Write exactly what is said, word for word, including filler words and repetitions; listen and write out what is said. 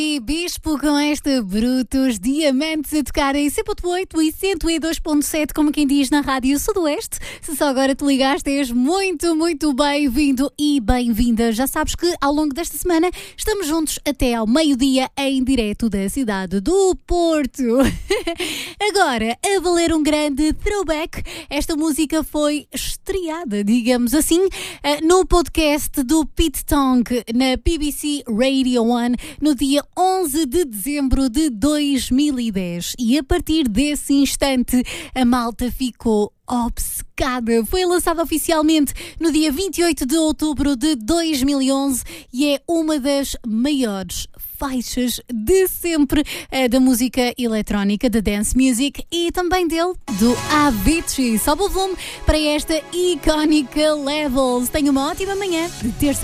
E Bispo com esta Brutos, Diamantes a tocar em cem ponto oito e cento e dois ponto sete, como quem diz na Rádio Sudoeste. Se só agora te ligaste, és muito, muito bem-vindo e bem-vinda. Já sabes que ao longo desta semana estamos juntos até ao meio-dia em direto da cidade do Porto. Agora, a valer um grande throwback, esta música foi estreada, digamos assim, no podcast do Pete Tong na P B C Radio One no dia onze de dezembro de dois mil e dez. E a partir desse instante a malta ficou obcecada. Foi lançada oficialmente no dia vinte e oito de outubro de dois mil e onze e é uma das maiores faixas de sempre uh, da música eletrónica, da dance music e também dele, do Avicii. Sobe o volume para esta icónica Levels. Tenha uma ótima manhã de terça.